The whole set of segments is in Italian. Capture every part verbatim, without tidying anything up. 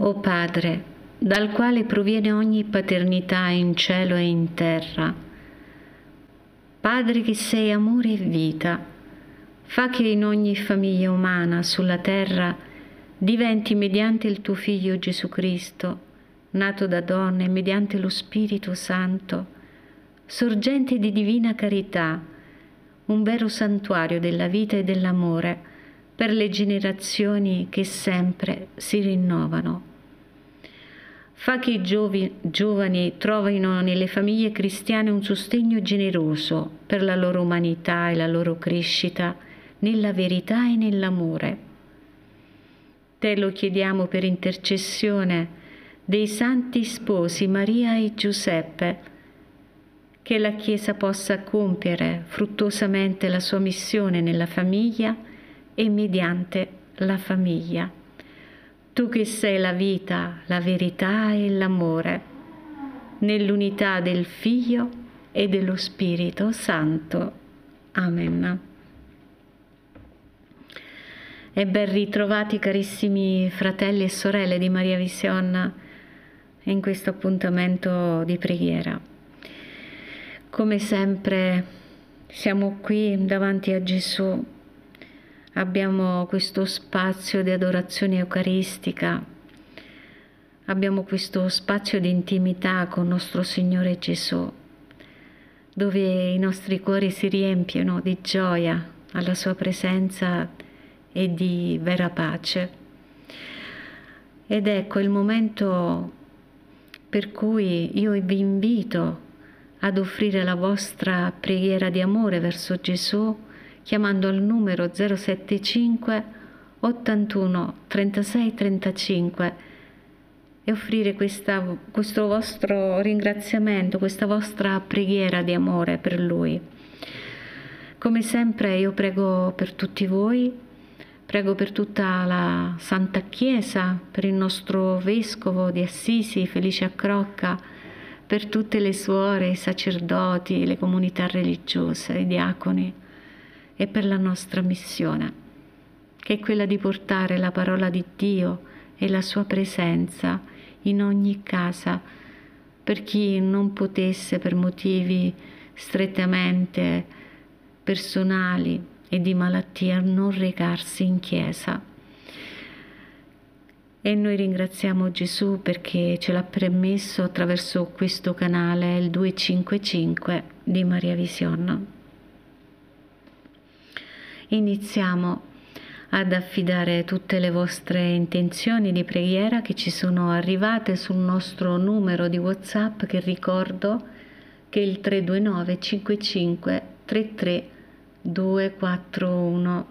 O Padre, dal quale proviene ogni paternità in cielo e in terra, Padre che sei amore e vita, fa che in ogni famiglia umana sulla terra diventi mediante il tuo Figlio Gesù Cristo, nato da donna e mediante lo Spirito Santo, sorgente di divina carità, un vero santuario della vita e dell'amore per le generazioni che sempre si rinnovano. Fa che i giovi, giovani trovino nelle famiglie cristiane un sostegno generoso per la loro umanità e la loro crescita nella verità e nell'amore. Te lo chiediamo per intercessione dei santi sposi Maria e Giuseppe, che la Chiesa possa compiere fruttuosamente la sua missione nella famiglia e mediante la famiglia. Tu che sei la vita, la verità e l'amore, nell'unità del Figlio e dello Spirito Santo. Amen. E ben ritrovati carissimi fratelli e sorelle di Maria Vision in questo appuntamento di preghiera. Come sempre siamo qui davanti a Gesù. Abbiamo questo spazio di adorazione eucaristica, abbiamo questo spazio di intimità con nostro Signore Gesù, dove i nostri cuori si riempiono di gioia alla Sua presenza e di vera pace. Ed ecco il momento per cui io vi invito ad offrire la vostra preghiera di amore verso Gesù, chiamando al numero zero sette cinque ottantuno trentasei trentacinque e offrire questa, questo vostro ringraziamento, questa vostra preghiera di amore per Lui. Come sempre io prego per tutti voi, prego per tutta la Santa Chiesa, per il nostro Vescovo di Assisi, Felice Accrocca, per tutte le suore, i sacerdoti, le comunità religiose, i diaconi, e per la nostra missione, che è quella di portare la parola di Dio e la sua presenza in ogni casa, per chi non potesse per motivi strettamente personali e di malattia non recarsi in chiesa. E noi ringraziamo Gesù perché ce l'ha permesso attraverso questo canale, il duecentocinquantacinque di Maria Vision. Iniziamo ad affidare tutte le vostre intenzioni di preghiera che ci sono arrivate sul nostro numero di WhatsApp, che ricordo che è il tre due nove cinque cinque tre tre due quattro uno.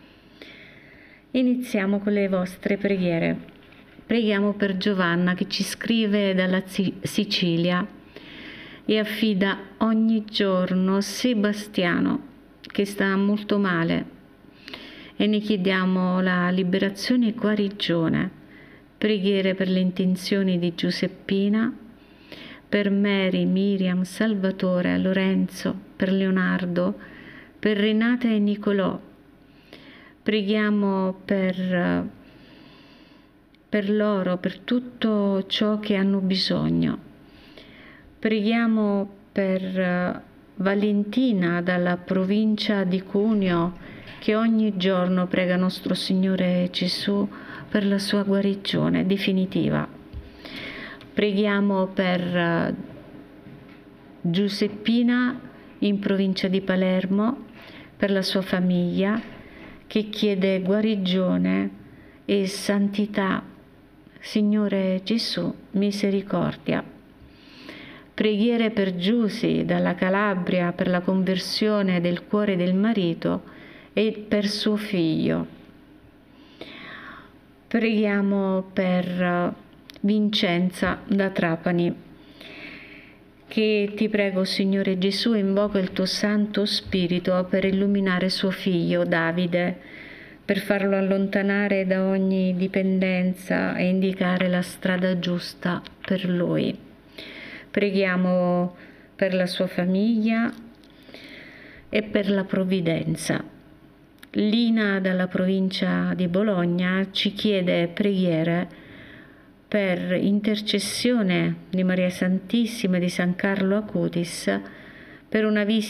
Iniziamo con le vostre preghiere. Preghiamo per Giovanna che ci scrive dalla Sicilia e affida ogni giorno a Sebastiano, che sta molto male, e ne chiediamo la liberazione e guarigione. Preghiere per le intenzioni di Giuseppina, per Mary, Miriam, Salvatore, Lorenzo, per Leonardo, per Renata e Nicolò. Preghiamo per, per loro, per tutto ciò che hanno bisogno. Preghiamo per Valentina dalla provincia di Cuneo, che ogni giorno prega nostro Signore Gesù per la sua guarigione definitiva. Preghiamo per Giuseppina in provincia di Palermo, per la sua famiglia, che chiede guarigione e santità. Signore Gesù, misericordia. Preghiere per Giusy dalla Calabria, per la conversione del cuore del marito e per suo figlio. Preghiamo per Vincenza da Trapani, che ti prego, Signore Gesù, invoca il tuo Santo Spirito per illuminare suo figlio Davide, per farlo allontanare da ogni dipendenza e indicare la strada giusta per lui. Preghiamo per la sua famiglia e per la provvidenza. Lina dalla provincia di Bologna ci chiede preghiere per intercessione di Maria Santissima e di San Carlo Acutis per una visita